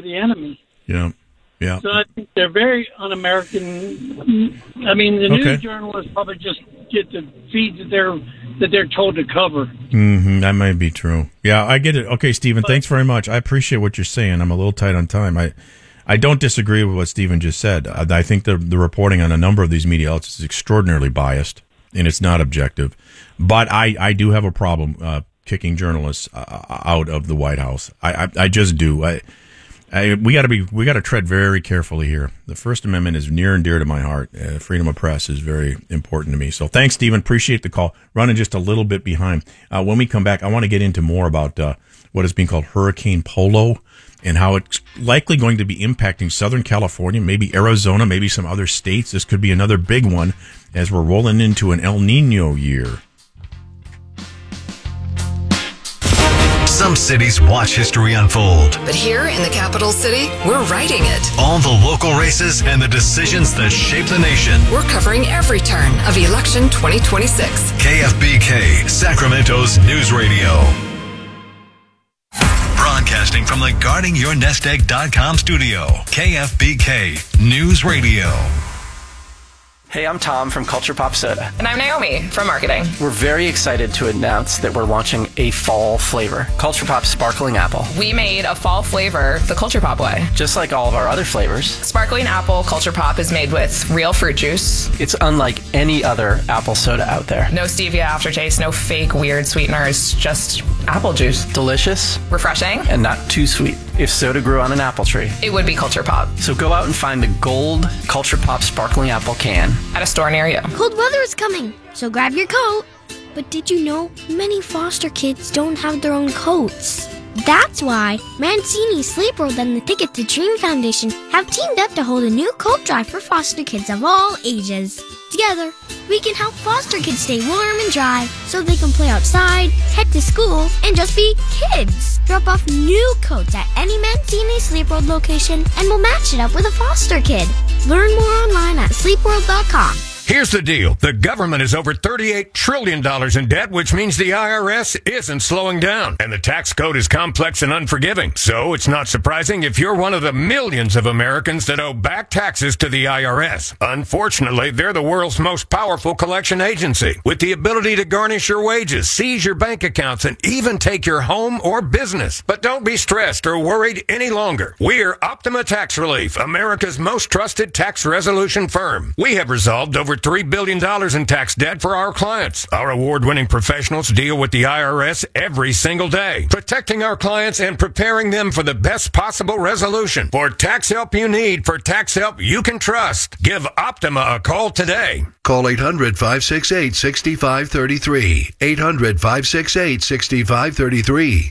the enemy. Yeah. Yeah. So I think they're very un-American. I mean, the news journalists probably just get the feeds that they're told to cover. Mm-hmm. That might be true. Yeah, I get it. Okay, Stephen, thanks very much. I appreciate what you're saying. I'm a little tight on time. I don't disagree with what Stephen just said. I think the reporting on a number of these media outlets is extraordinarily biased, and it's not objective. But I do have a problem kicking journalists out of the White House. I just do. We got to tread very carefully here. The First Amendment is near and dear to my heart. Freedom of press is very important to me. So thanks, Stephen. Appreciate the call. Running just a little bit behind. When we come back, I want to get into more about what is being called Hurricane Polo and how it's likely going to be impacting Southern California, maybe Arizona, maybe some other states. This could be another big one as we're rolling into an El Nino year. Some cities watch history unfold. But here in the capital city, we're writing it. All the local races and the decisions that shape the nation. We're covering every turn of election 2026. KFBK, Sacramento's news radio. Broadcasting from the GuardingYourNestEgg.com studio. KFBK News Radio. Hey, I'm Tom from Culture Pop Soda. And I'm Naomi from marketing. We're very excited to announce that we're launching a fall flavor, Culture Pop Sparkling Apple. We made a fall flavor the Culture Pop way. Just like all of our other flavors. Sparkling Apple Culture Pop is made with real fruit juice. It's unlike any other apple soda out there. No stevia aftertaste, no fake weird sweeteners, just apple juice. Delicious. Refreshing. And not too sweet. If soda grew on an apple tree, it would be Culture Pop. So go out and find the gold Culture Pop Sparkling Apple can at a store near you. Cold weather is coming, so grab your coat. But did you know many foster kids don't have their own coats? That's why Mancini, Sleep World, and the Ticket to Dream Foundation have teamed up to hold a new coat drive for foster kids of all ages. Together, we can help foster kids stay warm and dry so they can play outside, head to school, and just be kids. Drop off new coats at any Mancini Sleep World location and we'll match it up with a foster kid. Learn more online at sleepworld.com. Here's the deal. The government is over $38 trillion in debt, which means the IRS isn't slowing down. And the tax code is complex and unforgiving. So it's not surprising if you're one of the millions of Americans that owe back taxes to the IRS. Unfortunately, they're the world's most powerful collection agency, with the ability to garnish your wages, seize your bank accounts, and even take your home or business. But don't be stressed or worried any longer. We're Optima Tax Relief, America's most trusted tax resolution firm. We have resolved over $3 billion in tax debt for our clients. Our award-winning professionals deal with the IRS every single day, protecting our clients and preparing them for the best possible resolution. For tax help you need, for tax help you can trust, give Optima a call today. Call 800-568-6533. 800-568-6533.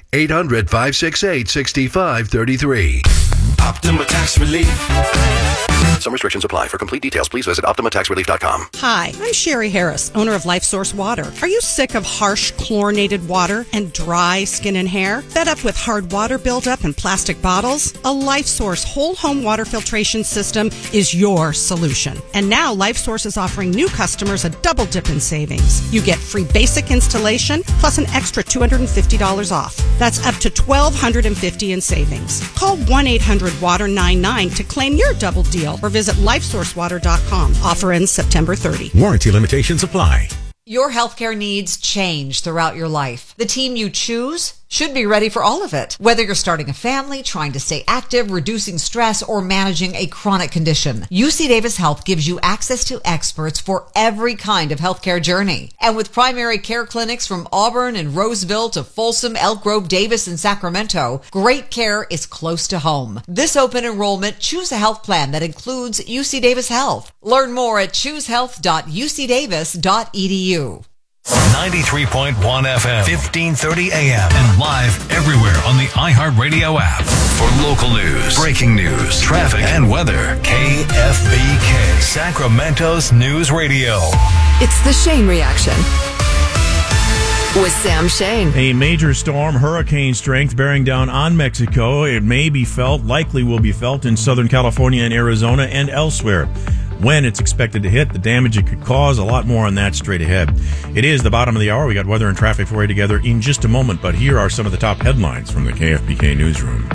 800-568-6533. Optima Tax Relief. Some restrictions apply. For complete details, please visit OptimaTaxRelief.com. Hi, I'm Sherry Harris, owner of LifeSource Water. Are you sick of harsh chlorinated water and dry skin and hair? Fed up with hard water buildup and plastic bottles? A LifeSource whole home water filtration system is your solution. And now LifeSource is offering new customers a double dip in savings. You get free basic installation plus an extra $250 off. That's up to $1,250 in savings. Call 1-800-WATER-99 to claim your double deal or visit LifeSourceWater.com. Offer ends September 30. Warranty limitations apply. Your healthcare needs change throughout your life. The team you choose should be ready for all of it. Whether you're starting a family, trying to stay active, reducing stress, or managing a chronic condition, UC Davis Health gives you access to experts for every kind of healthcare journey. And with primary care clinics from Auburn and Roseville to Folsom, Elk Grove, Davis, and Sacramento, great care is close to home. This open enrollment, choose a health plan that includes UC Davis Health. Learn more at choosehealth.ucdavis.edu. 93.1 FM, 1530 AM, and live everywhere on the iHeartRadio app. For local news, breaking news, traffic, and weather, KFBK, Sacramento's News Radio. It's the Shane Reaction with Sam Shane. A major storm, hurricane strength, bearing down on Mexico. It may be felt, likely will be felt in Southern California and Arizona and elsewhere. When it's expected to hit, the damage it could cause, a lot more on that straight ahead. It is the bottom of the hour. We got weather and traffic for you together in just a moment, but here are some of the top headlines from the KFBK newsroom.